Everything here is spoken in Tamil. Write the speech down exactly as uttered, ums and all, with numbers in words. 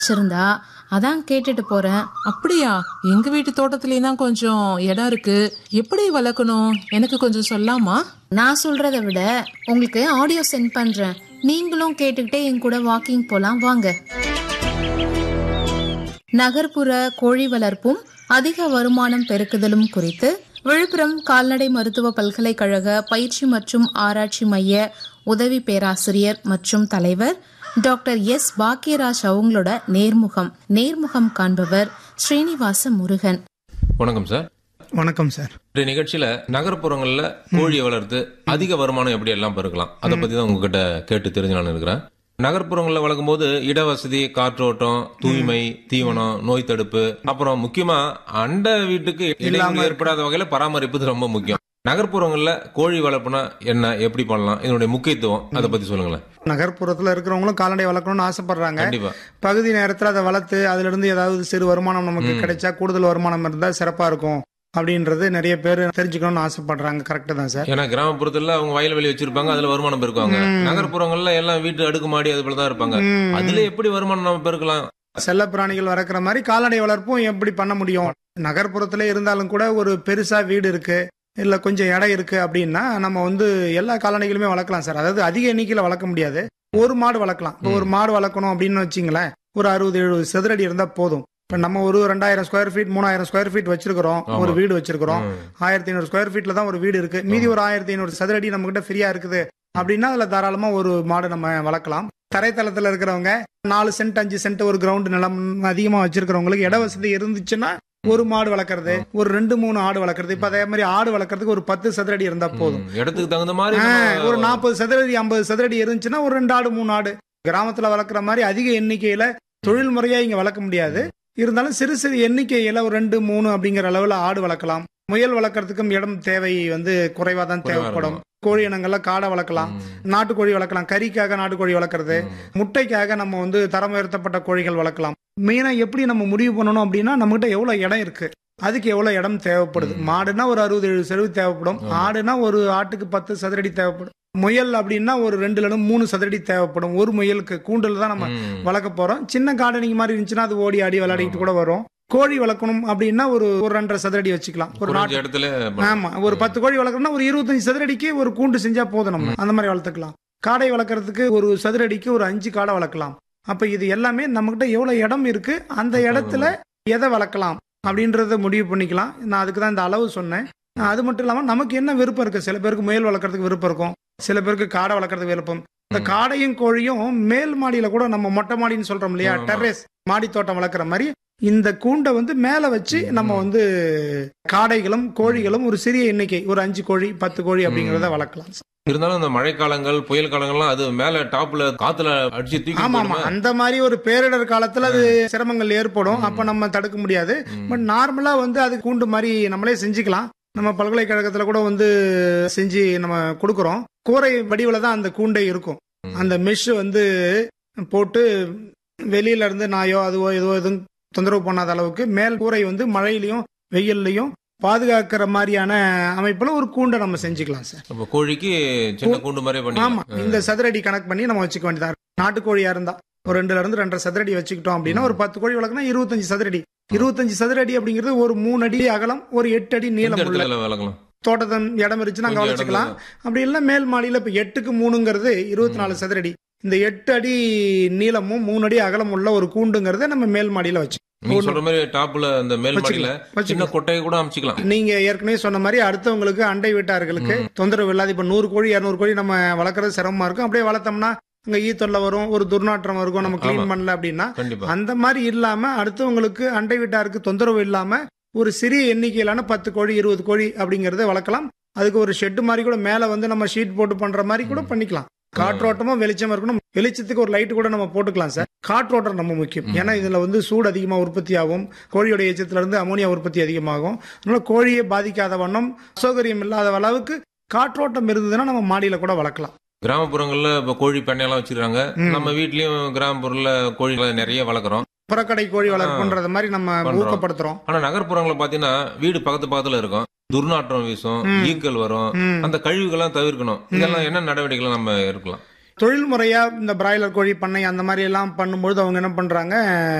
வச்சிருந்தா அதான் கேட்டுட்டு போறேன். அப்படியா? எங்க வீட்டு தோட்டத்திலயும் தான் கொஞ்சம் இடம் இருக்கு. எப்படி வளர்க்கணும் எனக்கு கொஞ்சம் சொல்லாமா? நான் சொல்றதை விட உங்களுக்கு ஆடியோ சென்ட் பண்றேன். நீங்களும் கேட்டுக்கிட்டே என் கூட வாக்கிங் போலாம் வாங்க. நகர்ப்புற கோழி வளர்ப்பும் அதிக வருமானம் பெருக்குதலும் குறித்து விழுப்புரம் கால்நடை மருத்துவ பல்கலைக்கழக பயிற்சி மற்றும் ஆராய்ச்சி மைய உதவி பேராசிரியர் மற்றும் தலைவர் டாக்டர் எஸ் பாக்கியராஜ் அவங்களோட நேர்முகம் நேர்முகம் காண்பவர் ஸ்ரீனிவாச முருகன். வணக்கம் சார். வணக்கம் சார். இந்த நிகழ்ச்சியில நகர்ப்புறங்கள்ல கோழியை வளர்த்து அதிக வருமானம் எப்படி எல்லாம் பெருக்கலாம் அதை பத்தி தான் உங்ககிட்ட கேட்டு தெரிஞ்சுலான்னு இருக்கிறேன். நகர்ப்புறங்கள்ல வளர்க்கும் போது இடவசதி, காற்றோட்டம், தூய்மை, தீவனம், நோய் தடுப்பு, அப்புறம் முக்கியமா அண்ட வீட்டுக்கு இடையூறு ஏற்படாத வகையில பராமரிப்பு ரொம்ப முக்கியம். நகர்ப்புறங்கள்ல கோழி வளர்ப்புனா என்ன, எப்படி பண்ணலாம், இதனுடைய முக்கியத்துவம் அதை பத்தி சொல்லுங்களேன். நகர்ப்புறத்துல இருக்கிறவங்களும் கால்நடை வளர்க்கணும்னு ஆசைப்படுறாங்க. கண்டிப்பா பகுதி நேரத்துல அதை வளர்த்து அதுல இருந்து ஏதாவது சிறு வருமானம் நமக்கு கிடைச்சா, கூடுதல் வருமானம் இருந்தா சிறப்பா இருக்கும் அப்படின்றது நிறைய பேர் தெரிஞ்சுக்கணும்னு ஆசைப்படுறாங்க. கரெக்ட் தான் சார். ஏன்னா கிராமப்புறத்துல அவங்க வயல்வெளி வச்சிருப்பாங்க, அதுல வருமானம் பெருக்குவாங்க. நகர்ப்புறங்கள்ல எல்லாம் வீட்டு அடுக்குமாடி அது போலதான் இருப்பாங்க. அதுல எப்படி வருமானம் நம்ம பெருக்கலாம்? செல்ல பிராணிகள் வளர்க்குற மாதிரி கால்நடை வளர்ப்பும் எப்படி பண்ண முடியும்? நகர்ப்புறத்துல இருந்தாலும் கூட ஒரு பெருசா வீடு இருக்கு, இல்ல கொஞ்சம் இடம் இருக்கு அப்படின்னா நம்ம வந்து எல்லா கால்நடைகளுமே வளர்க்கலாம் சார். அதாவது அதிக எண்ணிக்கையில வளர்க்க முடியாது, ஒரு மாடு வளர்க்கலாம். இப்போ ஒரு மாடு வளர்க்கணும் அப்படின்னு வச்சுங்களேன், ஒரு அறுபது எழுபது சதுரடி இருந்தா போதும். இப்ப நம்ம ஒரு ரெண்டாயிரம் ஸ்கொயர் ஃபீட் மூணாயிரம் ஸ்கொயர் ஃபீட் வச்சிருக்கிறோம், ஒரு வீடு வச்சிருக்கிறோம், ஆயிரத்தி ஐநூறு ஸ்கொயர் ஃபீட்ல தான் ஒரு வீடு இருக்கு, மீதி ஒரு ஆயிரத்தி ஐநூறு சதுரடி நம்ம கிட்ட ஃப்ரீயா இருக்குது அப்படின்னா அதுல தாராளமா ஒரு மாடு நம்ம வளர்க்கலாம். தரைத்தளத்துல இருக்கிறவங்க நாலு சென்ட் அஞ்சு சென்ட் ஒரு கிரவுண்ட் நிலம் அதிகமா வச்சிருக்கிறவங்களுக்கு இட வசதி இருந்துச்சுன்னா ஒரு மாடு வளர்க்கறது, ஒரு ரெண்டு மூணு ஆடு வளர்க்கறது. இப்ப அதே மாதிரி ஆடு வளர்க்கறதுக்கு ஒரு பத்து சதுரடி இருந்தா போதும். இடத்துக்கு தகுந்த மாதிரி ஒரு நாற்பது சதுரடி ஐம்பது சதுரடி இருந்துச்சுன்னா ஒரு ரெண்டு ஆடு மூணு ஆடு. கிராமத்துல வளர்க்குற மாதிரி அதிக எண்ணிக்கையில தொழில் முறையா இங்க வளர்க்க முடியாது. இருந்தாலும் சிறு சிறு எண்ணிக்கையில ஒரு ரெண்டு மூணு அப்படிங்கிற அளவுல ஆடு வளர்க்கலாம். முயல் வளர்க்கறதுக்கும் இடம் தேவை வந்து குறைவா தான் தேவைப்படும். கோழி இனங்கள்ல காடை வளர்க்கலாம், நாட்டுக்கோழி வளர்க்கலாம். கறிக்காக நாட்டுக்கோழி வளர்க்கறது, முட்டைக்காக நம்ம வந்து தரம் உயர்த்தப்பட்ட கோழிகள் வளர்க்கலாம். மெயினா எப்படி நம்ம முடிவு பண்ணணும் அப்படின்னா நம்மகிட்ட எவ்வளவு இடம் இருக்கு, அதுக்கு எவ்வளவு இடம் தேவைப்படுது. மாடுனா ஒரு அறுபது எழுபது சதவீதம் தேவைப்படும், ஆடுனா ஒரு ஆட்டுக்கு பத்து சதுரடி தேவைப்படும். முயல் அப்படின்னா ஒரு ரெண்டுல இருந்து மூணு சதுரடி தேவைப்படும் ஒரு முயலுக்கு. கூண்டல் தான் நம்ம வளர்க்க போறோம். சின்ன கார்டனிங் மாதிரி இருந்துச்சுன்னா அது ஓடி ஆடி விளையாடிட்டு கூட வரும். கோழி வளர்க்கணும் அப்படின்னா ஒரு ஒரு ரெண்டரை சதுரடி வச்சுக்கலாம். ஒரு நாட்டு இடத்துல ஆமா ஒரு பத்து கோழி வளர்க்கணும்னா ஒரு இருபத்தஞ்சு சதுரடிக்கு ஒரு கூண்டு செஞ்சா போதும், நம்ம அந்த மாதிரி வளர்த்துக்கலாம். காடை வளர்க்கறதுக்கு ஒரு சதுரடிக்கு ஒரு அஞ்சு காடை வளர்க்கலாம். அப்ப இது எல்லாமே நம்ம கிட்ட எவ்வளவு இடம் இருக்கு, அந்த இடத்துல எதை வளர்க்கலாம் அப்படின்றத முடிவு பண்ணிக்கலாம். நான் அதுக்கு தான் இந்த அளவு சொன்னேன். அது மட்டும் இல்லாம நமக்கு என்ன விருப்பம் இருக்கு, சில பேருக்கு முயல் வளர்க்கறதுக்கு விருப்பம் இருக்கும், சில பேருக்கு காடை வளர்க்கறதுக்கு விருப்பம். இந்த காடையும் கோழியும் மேல் மாடியில கூட நம்ம மொட்டை மாடின்னு சொல்றோம் இல்லையா, டெரஸ் மாடி தோட்டம் வளர்க்குற மாதிரி இந்த கூண்டை வந்து மேல வச்சு நம்ம வந்து காடைகளும் கோழிகளும் ஒரு சிறிய எண்ணிக்கை ஒரு அஞ்சு கோழி பத்து கோழி அப்படிங்கறத வளர்க்கலாம். இருந்தாலும் இந்த மழை காலங்கள் புயல் காலங்கள்லாம் அது மேல டாப்ல காத்துல அடிச்சு தூக்கி ஆமா ஆமா அந்த மாதிரி ஒரு பேரிடர் காலத்துல அது சிரமங்கள் ஏற்படும். அப்ப நம்ம தடுக்க முடியாது. பட் நார்மலா வந்து அது கூண்டு மாதிரி நம்மளே செஞ்சுக்கலாம். நம்ம பல்கலைக்கழகத்துல கூட வந்து செஞ்சு நம்ம கொடுக்கறோம். கூரை வடிவில தான் அந்த கூண்டை இருக்கும். அந்த மெஷ் வந்து போட்டு வெளியில இருந்து நாயோ அதுவோ ஏதோ எதுவும் தொந்தரவு பண்ணாத அளவுக்கு மேல் கூரை வந்து மழையிலையும் வெயில்லையும் பாதுகாக்கிற மாதிரியான அமைப்புல ஒரு கூண்டை நம்ம செஞ்சுக்கலாம் சார். கோழிக்கு சின்ன கூண்டு மாதிரி பண்ணி ஆமா இந்த சதுரடி கணக்கு பண்ணி நம்ம வச்சுக்க வேண்டியதா. நாட்டுக்கோழியா இருந்தா ஒரு ரெண்டுல இருந்து ரெண்டரை சதுரடி வச்சுக்கிட்டோம் அப்படின்னா ஒரு பத்து கோழி வளர்க்கணும் இருபத்தஞ்சு சதுரடி. இருபத்தஞ்சு சதுரடி அப்படிங்கிறது ஒரு மூணு அடி அகலம் ஒரு எட்டு அடி நீளம் உள்ள தோட்டத்தின் இடம் இருந்துச்சுன்னா அங்க வளர்ச்சிக்கலாம். அப்படி இல்ல மேல் மாடியில இப்ப எட்டுக்கு மூணுங்கிறது இருபத்தி நாலு சதுரடி. இந்த எட்டு அடி நீளமும் மூணு அடி அகலம் உள்ள ஒரு கூண்டுங்கிறத நம்ம மேல் மாடியில வச்சு நீங்க ஏற்கனவே சொன்ன மாதிரி அடுத்தவங்களுக்கு அண்டை வீட்டார்களுக்கு தொந்தரவு இல்லாத இப்ப நூறு கோழி இருநூறு கோழி நம்ம வளர்க்கறது சிரமமா இருக்கும். அப்படியே வளர்த்தோம்னா அங்க ஈ தொல்லை வரும், ஒரு துர்நாற்றம் இருக்கும், நம்ம கிளீன் பண்ணல அப்படின்னா அந்த மாதிரி இல்லாம அடுத்தவங்களுக்கு அண்டை வீட்டாருக்கு தொந்தரவு இல்லாம ஒரு சிறிய எண்ணிக்கையிலான பத்து கோழி இருபது கோழி அப்படிங்கறத வளர்க்கலாம். அதுக்கு ஒரு ஷெட் மாதிரி கூட மேல வந்து நம்ம ஷீட் போட்டு பண்ற மாதிரி கூட பண்ணிக்கலாம். காற்றோட்டமும் வெளிச்சமா இருக்கணும். வெளிச்சத்துக்கு ஒரு லைட் கூட நம்ம போட்டுக்கலாம் சார். காற்றோட்டம் ரொம்ப முக்கியம். ஏன்னா இதுல வந்து சூடு அதிகமா உற்பத்தி ஆகும், கோழியோட எச்சத்துல இருந்து அமோனியா உற்பத்தி அதிகமாகும். அதனால கோழியை பாதிக்காத வண்ணம் அசௌகரியம் இல்லாத அளவுக்கு காற்றோட்டம் இருந்ததுன்னா நம்ம மாடியில கூட வளர்க்கலாம். கிராமப்புறங்கள்ல இப்ப கோழி பண்ணையெல்லாம் வச்சிருக்காங்க. நம்ம வீட்லயும் கிராமப்புறத்துல கோழிகளை நிறைய வளர்க்குறோம். புறக்கடை கோழி வளர்ப்புன்றது மாதிரி நம்ம ஊக்கப்படுத்துறோம். ஆனா நகர்ப்புறங்களை பாத்தீங்கன்னா வீடு பக்கத்து பக்கத்துல இருக்கும், துர்நாற்றம் வீசும், ஈக்கள் வரும், அந்த கழிவுகள்லாம் தவிர்க்கணும். இதெல்லாம் என்ன நடவடிக்கைகள் நம்ம இருக்கலாம்? தொழில் முறையா இந்த பிராய்லர் கோழி பண்ணை அந்த மாதிரி எல்லாம் பண்ணும்பொழுது அவங்க என்ன பண்றாங்க,